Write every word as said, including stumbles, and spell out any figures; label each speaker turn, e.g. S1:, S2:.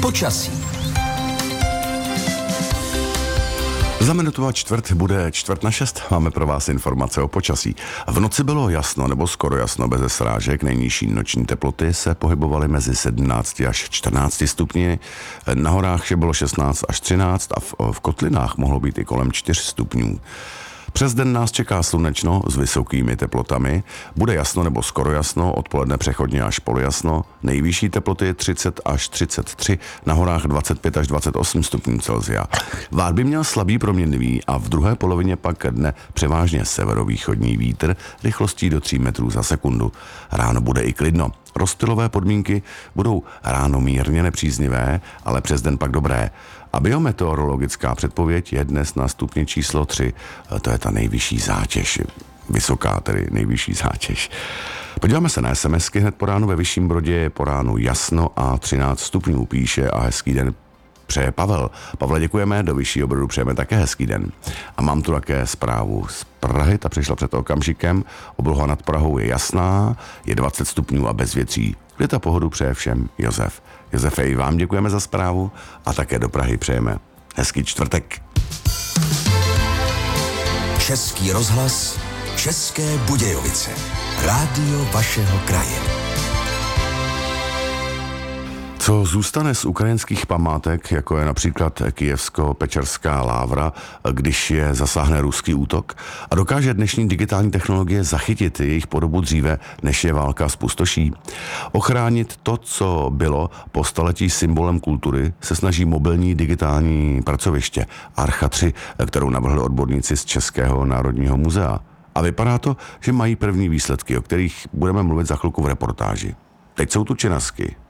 S1: Počasí.
S2: Za minutu a čtvrt bude čtvrt na šest. Máme pro vás informace o počasí. V noci bylo jasno nebo skoro jasno bez srážek. Nejnižší noční teploty se pohybovaly mezi sedmnácti až čtrnácti stupni. Na horách bylo šestnáct až třináct a v, v kotlinách mohlo být i kolem čtyř stupňů. Přes den nás čeká slunečno s vysokými teplotami. Bude jasno nebo skoro jasno, odpoledne přechodně až polojasno. Nejvyšší teploty třicet až třicet tři, na horách dvacet pět až dvacet osm stupňů Celsia. Vár by měl slabý proměnlivý a v druhé polovině pak dne převážně severovýchodní vítr rychlostí do tří metrů za sekundu. Ráno bude i klidno. Rozptylové podmínky budou ráno mírně nepříznivé, ale přes den pak dobré. A biometeorologická předpověď je dnes na stupni číslo tři. To je ta nejvyšší zátěž. Vysoká, tedy nejvyšší zátěž. Podíváme se na SMSky hned po ránu. Ve Vyšším Brodě je po ránu jasno a třináct stupňů píše a hezký den přeje Pavel. Pavle, děkujeme, do Vyššího Brodu přejeme také hezký den. A mám tu také zprávu z Prahy, ta přišla před okamžikem. Obloha nad Prahou je jasná, je dvacet stupňů a bez větří. Kde ta pohodu přeje všem Josef. Josefe, i vám děkujeme za zprávu a také do Prahy přejeme hezký čtvrtek.
S1: Český rozhlas, České Budějovice. Rádio vašeho kraje.
S2: Co zůstane z ukrajinských památek, jako je například Kyjevsko-Pečerská lávra, když je zasáhne ruský útok? A dokáže dnešní digitální technologie zachytit jejich podobu dříve, než je válka spustoší? Ochránit to, co bylo po staletí symbolem kultury, se snaží mobilní digitální pracoviště Archa tři, kterou navrhli odborníci z Českého národního muzea. A vypadá to, že mají první výsledky, o kterých budeme mluvit za chvilku v reportáži. Teď jsou tu činasky.